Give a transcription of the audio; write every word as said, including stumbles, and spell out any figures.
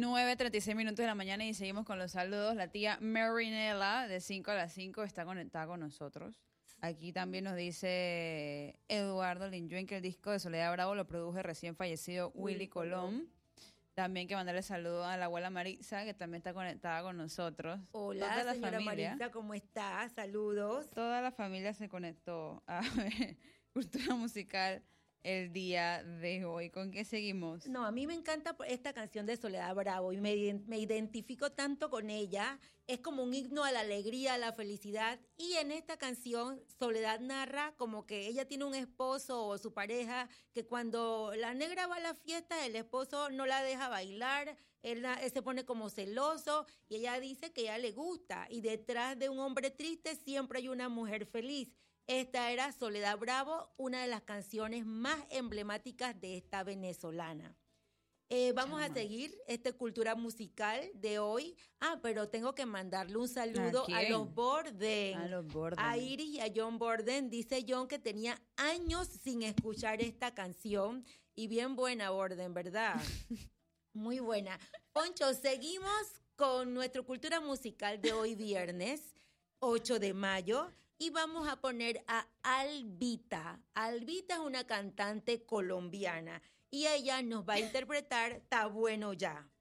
nueve treinta y seis minutos de la mañana y seguimos con los saludos. La tía Marinela, de cinco a las cinco, está conectada con nosotros. Aquí también nos dice Eduardo Linjuen que el disco de Soledad Bravo lo produjo el recién fallecido Willy Colón. También que mandarle saludos a la abuela Marisa, que también está conectada con nosotros. Hola, Toda la señora familia, Marisa, ¿cómo está? Saludos. Toda la familia se conectó a ver Cultura Musical el día de hoy. ¿Con qué seguimos? No, a mí me encanta esta canción de Soledad Bravo y me, me identifico tanto con ella. Es como un himno a la alegría, a la felicidad. Y en esta canción, Soledad narra como que ella tiene un esposo o su pareja que cuando la negra va a la fiesta, el esposo no la deja bailar, él, él se pone como celoso y ella dice que a ella le gusta. Y detrás de un hombre triste siempre hay una mujer feliz. Esta era Soledad Bravo, una de las canciones más emblemáticas de esta venezolana. Eh, vamos Chama. a seguir esta cultura musical de hoy. Ah, pero tengo que mandarle un saludo ¿A a, quién? los Borden. A los Borden. A Iris y a John Borden. Dice John que tenía años sin escuchar esta canción. Y bien buena, Borden, ¿verdad? Muy buena. Poncho, seguimos con nuestra cultura musical de hoy viernes, ocho de mayo. Y vamos a poner a Albita. Albita es una cantante colombiana y ella nos va a interpretar Ta Bueno Ya.